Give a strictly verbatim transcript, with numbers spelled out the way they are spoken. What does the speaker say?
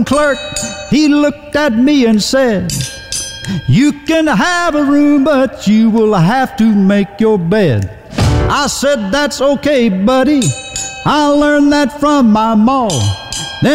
clerk, he looked at me and said, "You can have a room, but you will have to make your bed." I said, "That's okay, buddy. I learned that from my ma."